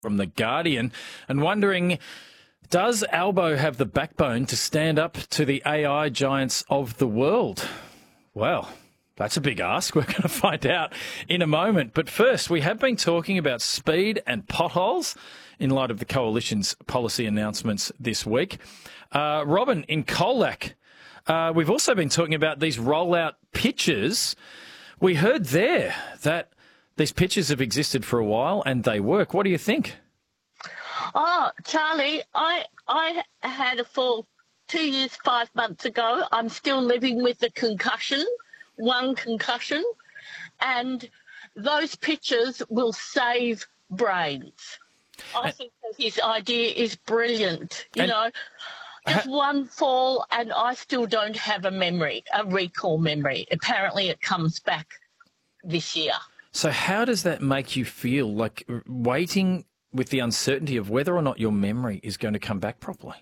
from The Guardian and wondering, does Albo have the backbone to stand up to the AI giants of the world? Well, that's a big ask. We're going to find out in a moment. But first, we have been talking about speed and potholes in light of the Coalition's policy announcements this week. Robin, in Colac, we've also been talking about these rollout pitches. We heard there that these pitches have existed for a while and they work. What do you think? Oh, Charlie, I had a fall 2 years, 5 months ago. I'm still living with the concussion, one concussion, and those pitches will save brains. I think that his idea is brilliant. Just one fall and I still don't have a recall memory. Apparently it comes back this year. So how does that make you feel, like waiting with the uncertainty of whether or not your memory is going to come back properly?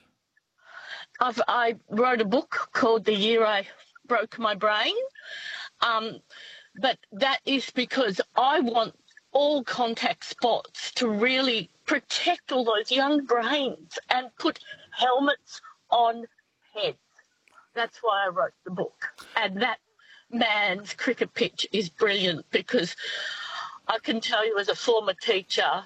I wrote a book called The Year I Broke My Brain, but that is because I want all contact sports to really protect all those young brains and put helmets on heads. That's why I wrote the book. And that man's cricket pitch is brilliant because I can tell you as a former teacher,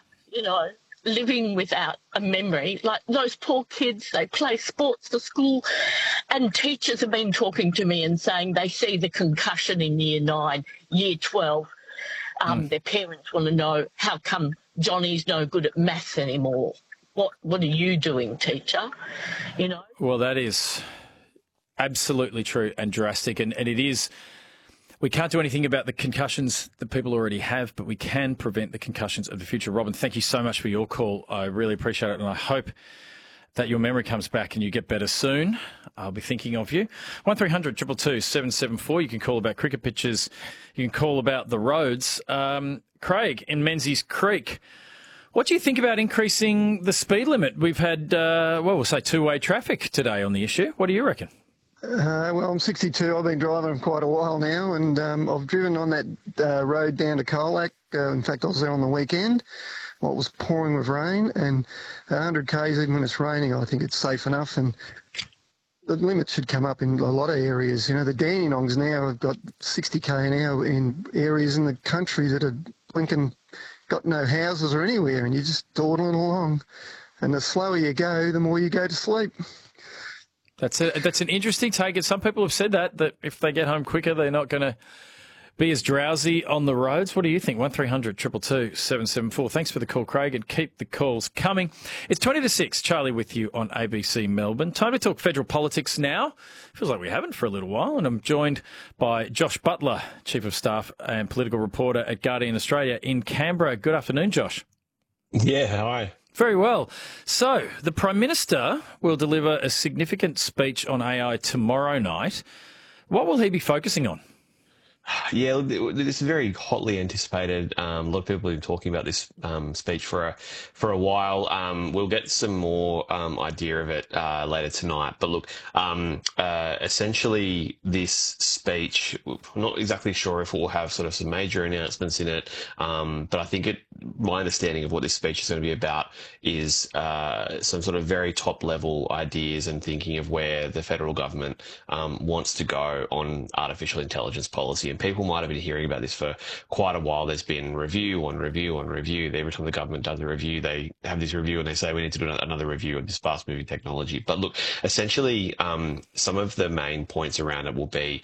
living without a memory, like those poor kids, they play sports for school and teachers have been talking to me and saying they see the concussion in year 9, year 12. Their parents want to know, how come Johnny's no good at maths anymore? What are you doing, teacher? Well, that is absolutely true and drastic. And it is, we can't do anything about the concussions that people already have, but we can prevent the concussions of the future. Robin, thank you so much for your call. I really appreciate it. And I hope that your memory comes back and you get better soon. I'll be thinking of you. 1300 222 774. You can call about cricket pitches. You can call about the roads. Craig in Menzies Creek. What do you think about increasing the speed limit? We've had, we'll say two-way traffic today on the issue. What do you reckon? Well, I'm 62. I've been driving quite a while now, and I've driven on that road down to Colac. In fact, I was there on the weekend. Well, it was pouring with rain, and 100 k's, even when it's raining, I think it's safe enough. And the limit should come up in a lot of areas. The Dandenongs now have got 60 k an hour in areas in the country that are blinking, got no houses or anywhere, and you're just dawdling along. And the slower you go, the more you go to sleep. That's an interesting take. And some people have said that if they get home quicker, they're not going to be as drowsy on the roads. What do you think? 1300 222 774. Thanks for the call, Craig, and keep the calls coming. It's 20 to 6. Charlie with you on ABC Melbourne. Time to talk federal politics now. Feels like we haven't for a little while, and I'm joined by Josh Butler, Chief of Staff and Political Reporter at Guardian Australia in Canberra. Good afternoon, Josh. Yeah, hi. Very well. So the Prime Minister will deliver a significant speech on AI tomorrow night. What will he be focusing on? Yeah, this is very hotly anticipated. A lot of people have been talking about this speech for a while. We'll get some more idea of it later tonight. But look, essentially this speech, I'm not exactly sure if it will have sort of some major announcements in it, but I think my understanding of what this speech is going to be about is some sort of very top-level ideas and thinking of where the federal government wants to go on artificial intelligence policy. And people might have been hearing about this for quite a while. There's been review on review on review. Every time the government does a review, they have this review and they say we need to do another review of this fast-moving technology. But look, essentially, some of the main points around it will be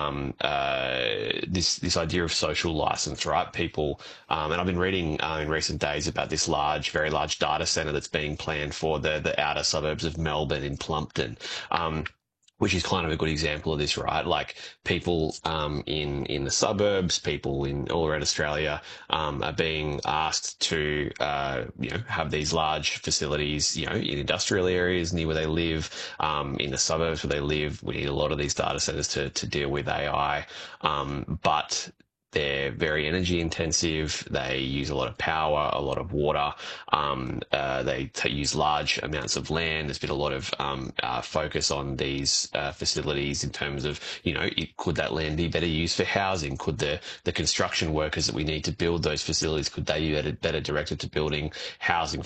this idea of social license, right? People, and I've been reading in recent days about this very large data centre that's being planned for the outer suburbs of Melbourne in Plumpton. Which is kind of a good example of this, right? Like people in the suburbs, people all around Australia are being asked to have these large facilities, in industrial areas near where they live, in the suburbs where they live. We need a lot of these data centers to deal with AI, but they're very energy intensive. They use a lot of power, a lot of water. They use large amounts of land. There's been a lot of focus on these facilities in terms of, could that land be better used for housing? Could the construction workers that we need to build those facilities, could they be better directed to building housing